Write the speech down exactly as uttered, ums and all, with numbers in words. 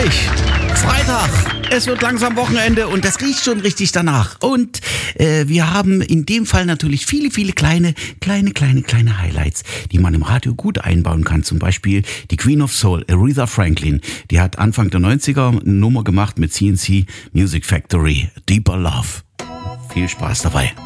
Herrlich! Freitag, es wird langsam Wochenende und das riecht schon richtig danach. Und äh, wir haben in dem Fall natürlich viele, viele kleine, kleine, kleine, kleine Highlights, die man im Radio gut einbauen kann. Zum Beispiel die Queen of Soul, Aretha Franklin. Die hat Anfang der neunziger eine Nummer gemacht mit C and C Music Factory, Deeper Love. Viel Spaß dabei.